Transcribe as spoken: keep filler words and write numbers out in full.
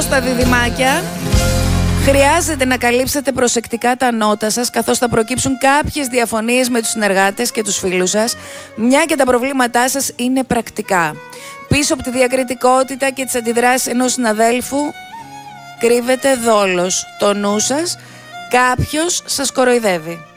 στα διδυμάκια. Χρειάζεται να καλύψετε προσεκτικά τα νότα σας, καθώς θα προκύψουν κάποιες διαφωνίες με τους συνεργάτες και τους φίλους σας, μια και τα προβλήματά σας είναι πρακτικά. Πίσω από τη διακριτικότητα και τις αντιδράσεις ενός συναδέλφου κρύβεται δόλος. Το νου σας, κάποιος σας κοροϊδεύει.